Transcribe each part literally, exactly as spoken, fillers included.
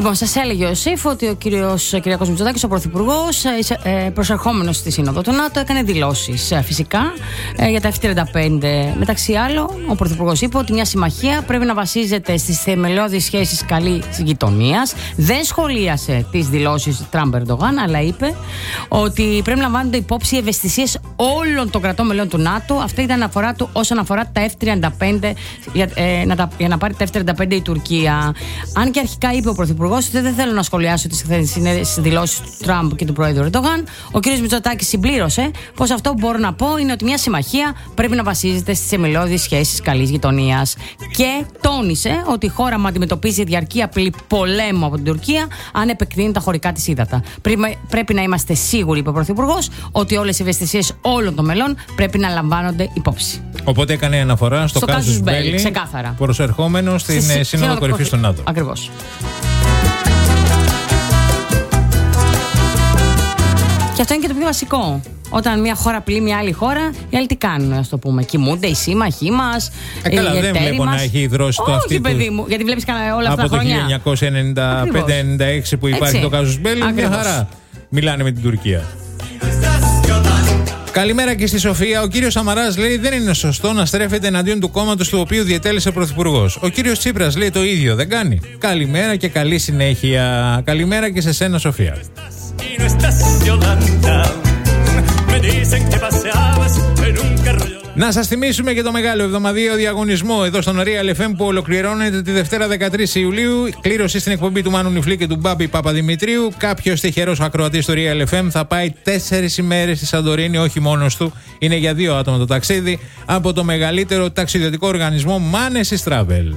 Λοιπόν, σας έλεγε ο Ιωσήφ ότι ο κύριος Κυριάκος Μητσοτάκης, ο πρωθυπουργός, προσερχόμενος στη Σύνοδο του ΝΑΤΟ, έκανε δηλώσεις φυσικά για τα εφ τριάντα πέντε. Μεταξύ άλλων, ο πρωθυπουργός είπε ότι μια συμμαχία πρέπει να βασίζεται στις θεμελιώδεις σχέσεις καλής γειτονίας. Δεν σχολίασε τις δηλώσεις Τραμπ-Ερντογάν, αλλά είπε ότι πρέπει να λαμβάνονται υπόψη οι ευαισθησίες όλων των κρατών μελών του ΝΑΤΟ. Αυτή ήταν η αναφορά του όσον αφορά τα εφ τριάντα πέντε, για, ε, να τα, για να πάρει τα εφ τριάντα πέντε η Τουρκία. Αν και αρχικά είπε ο πρωθυπουργός ότι δεν θέλω να σχολιάσω τις δηλώσεις του Τραμπ και του πρόεδρου Ερντογάν, ο κ. Μητσοτάκης συμπλήρωσε πως αυτό που μπορώ να πω είναι ότι μια συμμαχία πρέπει να βασίζεται στις θεμελιώδεις σχέσεις καλής γειτονίας. Και τόνισε ότι η χώρα μου αντιμετωπίζει διαρκή απειλή πολέμου από την Τουρκία αν επεκτείνει τα χωρικά της ύδατα. Πρέπει να είμαστε σίγουροι, είπε ο πρωθυπουργός, ότι όλες οι ευαισθησίες όλων των μελών πρέπει να λαμβάνονται υπόψη. Οπότε έκανε αναφορά στο, στο casus belli, ξεκάθαρα. Προσερχόμενο στην Σύνοδο, Σύνοδο Κορυφής του ΝΑΤΟ. Ακριβώς. Και αυτό είναι και το πιο βασικό. Όταν μια χώρα απειλεί μια άλλη χώρα, οι άλλοι τι κάνουν, ας το πούμε? Κοιμούνται οι σύμμαχοί μας, ε, οι καλά, δεν βλέπω μας. να έχει δρώσει το αυτή. Όχι, παιδί μου, γιατί βλέπεις όλα αυτά τα χρόνια. Από το χίλια εννιακόσια ενενήντα πέντε ενενήντα έξι που υπάρχει έτσι το casus belli, μια χαρά μιλάνε με την Τουρκία. Καλημέρα και στη Σοφία. Ο κύριος Σαμαράς λέει: δεν είναι σωστό να στρέφεται εναντίον του κόμματος του οποίου διετέλεσε πρωθυπουργός. Ο κύριος Τσίπρας λέει το ίδιο, δεν κάνει? Καλημέρα και καλή συνέχεια. Καλημέρα και σε σένα, Σοφία. Να σας θυμίσουμε και το μεγάλο εβδομαδιαίο διαγωνισμό εδώ στον Real εφ εμ που ολοκληρώνεται τη Δευτέρα δεκατρείς Ιουλίου. Κλήρωση στην εκπομπή του Μάνου Νιφλή και του Μπάμπη Παπαδημητρίου. Κάποιος τυχερός ακροατής στο Real εφ εμ θα πάει τέσσερις ημέρες στη Σαντορίνη, όχι μόνος του. Είναι για δύο άτομα το ταξίδι από το μεγαλύτερο ταξιδιωτικό οργανισμό Manesis Travel.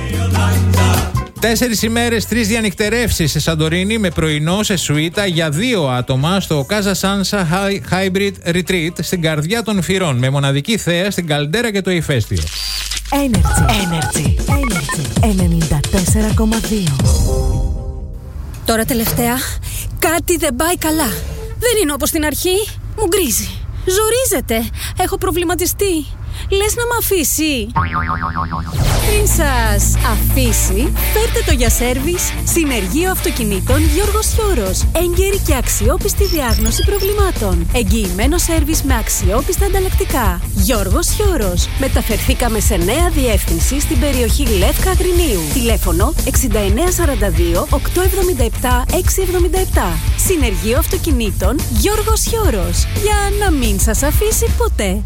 Τέσσερις ημέρες, τρεις διανυκτερεύσεις σε Σαντορίνη με πρωινό σε σουίτα για δύο άτομα στο Casa Sansa Hybrid Retreat στην καρδιά των Φυρών με μοναδική θέα στην Καλντέρα και το ηφαίστειο. Energy, Energy, Energy ενενήντα τέσσερα κόμμα δύο. Τώρα τελευταία κάτι δεν πάει καλά. Δεν είναι όπως στην αρχή. Μου γκρίζει. Ζορίζεται. Έχω προβληματιστεί. Λες να μ' αφήσει? Πριν σας αφήσει, φέρτε το για σέρβις Συνεργείο Αυτοκινήτων Γιώργος Χιώρος. Έγκαιρη και αξιόπιστη διάγνωση προβλημάτων. Εγγυημένο σέρβις με αξιόπιστα ανταλλακτικά. Γιώργος Χιώρος. Μεταφερθήκαμε σε νέα διεύθυνση στην περιοχή Λεύκα Αγρινίου. Τηλέφωνο εξήντα εννέα σαράντα δύο οκτακόσια εβδομήντα επτά εξακόσια εβδομήντα επτά. Συνεργείο Αυτοκινήτων Γιώργος Χιώρος. Για να μην σας αφήσει ποτέ.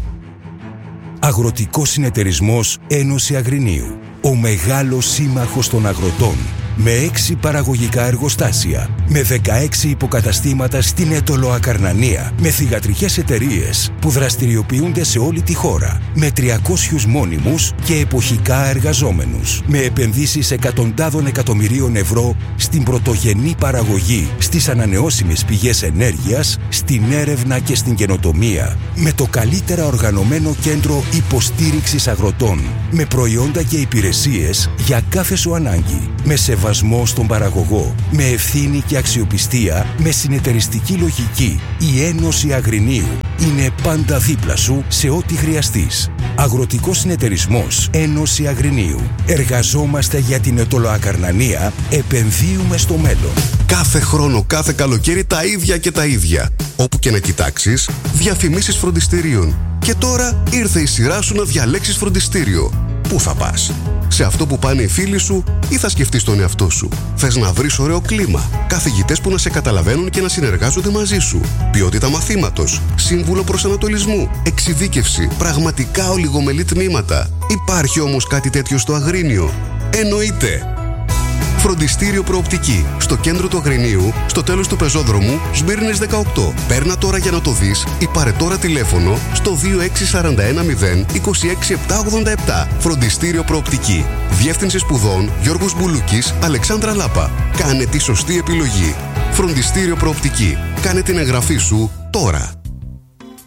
Αγροτικός Συνεταιρισμός Ένωση Αγρινίου. Ο μεγάλος σύμμαχος των αγροτών. Με έξι παραγωγικά εργοστάσια. Με δεκαέξι υποκαταστήματα στην Αιτωλοακαρνανία. Με θυγατρικές εταιρείες που δραστηριοποιούνται σε όλη τη χώρα. Με τριακόσιους μόνιμους και εποχικά εργαζόμενους. Με επενδύσεις εκατοντάδων εκατομμυρίων ευρώ στην πρωτογενή παραγωγή, στις ανανεώσιμες πηγές ενέργειας, στην έρευνα και στην καινοτομία. Με το καλύτερα οργανωμένο κέντρο υποστήριξης αγροτών. Με προϊόντα και υπηρεσίες για κάθε σου ανάγκη. Με σεβασμό στον παραγωγό, με ευθύνη και αξιοπιστία, με συνεταιριστική λογική. Η Ένωση Αγρινίου είναι πάντα δίπλα σου σε ό,τι χρειαστείς. Αγροτικός Συνεταιρισμός Ένωση Αγρινίου. Εργαζόμαστε για την Αιτωλοακαρνανία, επενδύουμε στο μέλλον. Κάθε χρόνο, κάθε καλοκαίρι τα ίδια και τα ίδια. Όπου και να κοιτάξεις, διαφημίσεις φροντιστηρίων. Και τώρα ήρθε η σειρά σου να διαλέξεις φροντιστήριο. Πού θα πας? Σε αυτό που πάνε οι φίλοι σου ή θα σκεφτείς τον εαυτό σου? Θες να βρεις ωραίο κλίμα, καθηγητές που να σε καταλαβαίνουν και να συνεργάζονται μαζί σου, ποιότητα μαθήματος, σύμβουλο προσανατολισμού, εξειδίκευση, πραγματικά ολιγομελή τμήματα? Υπάρχει όμως κάτι τέτοιο στο Αγρίνιο? Εννοείται! Φροντιστήριο Προοπτική. Στο κέντρο του Αγρινίου, στο τέλος του πεζόδρομου, Σμύρνης δεκαοκτώ. Παίρνα τώρα για να το δεις ή πάρε τώρα τηλέφωνο στο δύο έξι τέσσερα ένα μηδέν είκοσι έξι επτακόσια ογδόντα επτά. Φροντιστήριο Προοπτική. Διεύθυνση Σπουδών Γιώργος Μπουλούκης, Αλεξάνδρα Λάπα. Κάνε τη σωστή επιλογή. Φροντιστήριο Προοπτική. Κάνε την εγγραφή σου τώρα.